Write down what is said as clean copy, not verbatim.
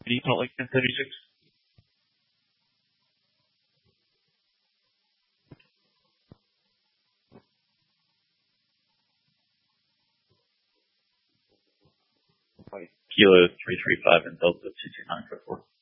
Any Salt Lake 1036? Kilo 335 and Delta 22944.